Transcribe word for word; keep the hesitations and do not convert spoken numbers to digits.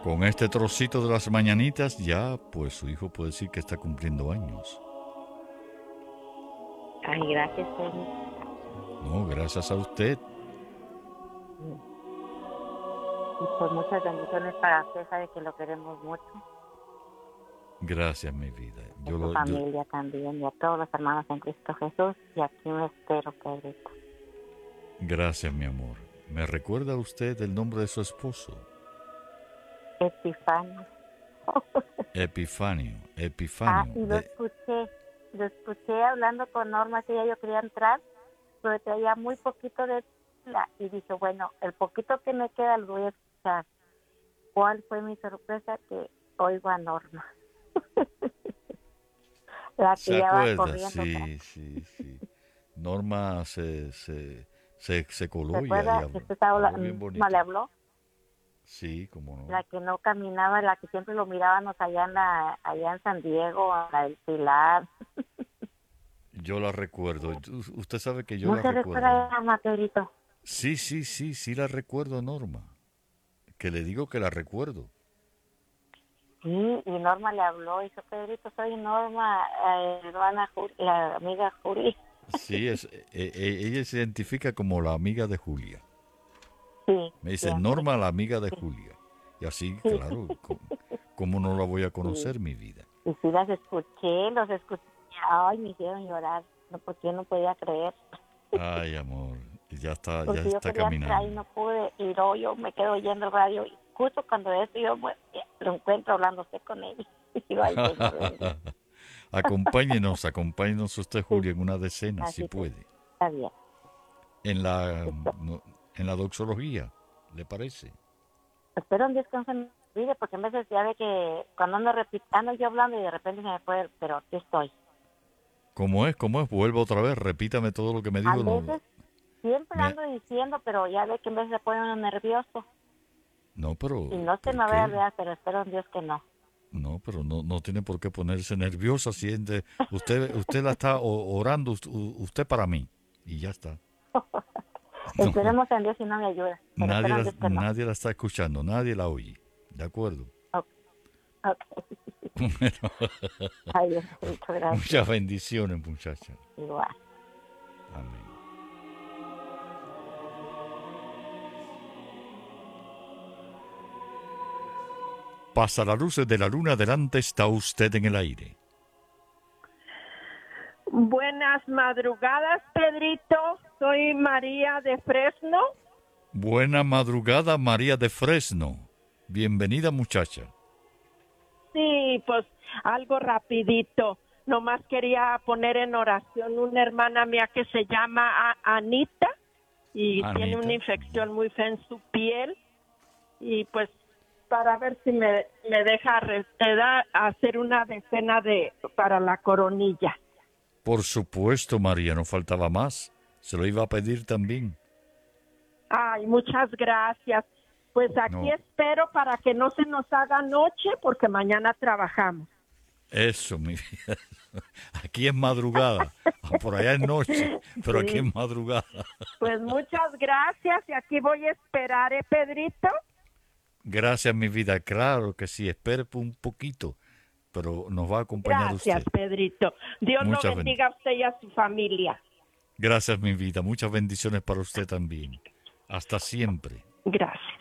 Con este trocito de las mañanitas ya, pues su hijo puede decir que está cumpliendo años. Ay, gracias, Feli. No, gracias a usted. Y pues muchas bendiciones para usted, sabe que lo queremos mucho. Gracias, mi vida. Y Yo a su lo, yo, familia también, y a todos los hermanos en Cristo Jesús. Y aquí me espero, Pedrito. gracias, mi amor. ¿Me recuerda usted el nombre de su esposo? Epifanio. Epifanio. Ah, Epifanio. y lo De, escuché. Lo escuché hablando con Norma, que yo quería entrar, pero traía muy poquito de la y dije, bueno, el poquito que me queda lo voy a escuchar. ¿Cuál fue mi sorpresa? Que oigo a Norma. La que ¿Se ya va acuerda? corriendo. Sí, sí, sí. Norma se, se, se, se coló y ahí ¿Recuerda que habló. usted estaba, Habló bien Norma bonito. le habló? Sí, cómo no. La que no caminaba, la que siempre lo mirábamos allá en la, allá en San Diego, la del Pilar. Yo la recuerdo. U- Usted sabe que yo ¿No la se recuerdo. recuerda de la Materito? Sí, sí, sí, sí la recuerdo, Norma. Que le digo que la recuerdo. Sí, y Norma le habló, y dijo, Pedrito, soy Norma, eh, hermana, Ju- la amiga Juli. Sí, es, e- e- ella se identifica como la amiga de Julia. Sí, Me dice siempre. Norma, la amiga de Sí, Julia. Y así, sí, claro, co- ¿cómo no la voy a sí. conocer, mi vida? Y sí las escuché, los escuché. Ay, me hicieron llorar, no, porque yo no podía creer. Ay, amor, ya está, ya Porque yo está quería entrar y caminando. no pude, y luego yo me quedo oyendo el radio, y justo cuando eso yo bueno, lo encuentro hablándose con él. Y digo, ay, Señor bendito. Acompáñenos, acompáñenos usted, Sí, Julia, en una decena, si así pues, puede. está bien. En la, Espero, no, en la doxología, ¿le parece? espero un Dios que no se me olvide, porque en veces ya ve que cuando ando repitiendo yo hablando y de repente se me puede, pero aquí estoy. ¿Cómo es? ¿Cómo es? Vuelvo otra vez, repítame todo lo que me A dijo. No, veces siempre me, ando diciendo, pero ya ve que en veces se pone uno nervioso. no, Y pero, no se ¿por me vaya a qué? olvidar, pero espero en Dios que no. No, pero no, no tiene por qué ponerse nerviosa. Siente, usted, usted la está o- orando, us- u- usted para mí. Y ya está. No, Esperemos en Dios y no me ayuda, pero nadie espero en la, Dios que no. nadie la está escuchando, nadie la oye. ¿De acuerdo? Ok, ok. Bueno, Ay, Dios, muchas gracias. muchas bendiciones, muchacha. Igual. Amén. Pasa la luz de la luna, adelante está usted en el aire. Buenas madrugadas, Pedrito. Soy María de Fresno. Buena madrugada, María de Fresno. Bienvenida, muchacha. Sí, pues algo rapidito. Nomás quería poner en oración una hermana mía que se llama A- Anita y tiene Anita. una infección muy fea en su piel. Y pues para ver si me, me deja re- te da- hacer una decena de para la coronilla. Por supuesto, María, no faltaba más. Se lo iba a pedir también. Ay, muchas gracias. Pues aquí No, espero para que no se nos haga noche porque mañana trabajamos. eso, mi vida. Aquí es madrugada. Ah, por allá es noche, pero aquí Sí, es madrugada. pues muchas gracias y aquí voy a esperar, ¿eh, Pedrito? Gracias, mi vida. Claro que sí. Espere un poquito, pero nos va a acompañar Gracias, usted. Pedrito. Dios lo Muchas bendiciones. bendiga a usted y a su familia. Gracias, mi vida. Muchas bendiciones para usted también. Hasta siempre. Gracias.